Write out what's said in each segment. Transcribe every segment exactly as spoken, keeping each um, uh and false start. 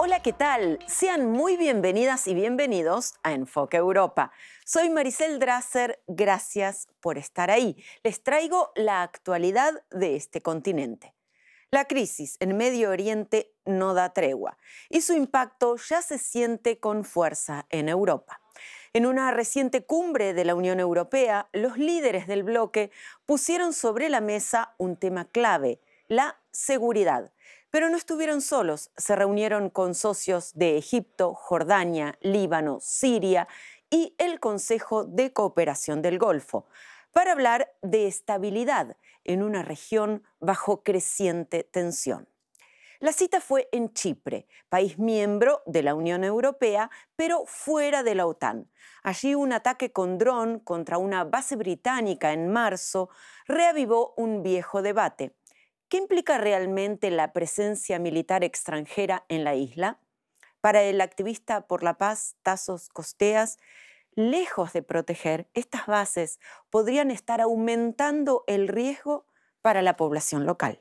Hola, ¿qué tal? Sean muy bienvenidas y bienvenidos a Enfoque Europa. Soy Maricel Drasser, gracias por estar ahí. Les traigo la actualidad de este continente. La crisis en Medio Oriente no da tregua y su impacto ya se siente con fuerza en Europa. En una reciente cumbre de la Unión Europea, los líderes del bloque pusieron sobre la mesa un tema clave: la seguridad. Pero no estuvieron solos, se reunieron con socios de Egipto, Jordania, Líbano, Siria y el Consejo de Cooperación del Golfo, para hablar de estabilidad en una región bajo creciente tensión. La cita fue en Chipre, país miembro de la Unión Europea, pero fuera de la OTAN. Allí un ataque con dron contra una base británica en marzo reavivó un viejo debate. ¿Qué implica realmente la presencia militar extranjera en la isla? Para el activista por la paz Tasos Costeas, lejos de proteger, estas bases podrían estar aumentando el riesgo para la población local.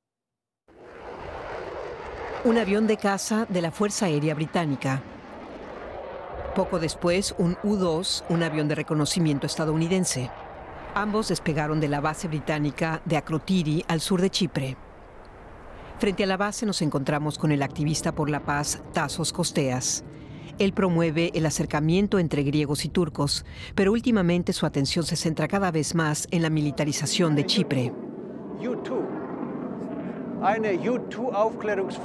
Un avión de caza de la Fuerza Aérea Británica. Poco después, un U dos, un avión de reconocimiento estadounidense. Ambos despegaron de la base británica de Akrotiri, al sur de Chipre. Frente a la base nos encontramos con el activista por la paz Tasos Costeas. Él promueve el acercamiento entre griegos y turcos, pero últimamente su atención se centra cada vez más en la militarización de Chipre.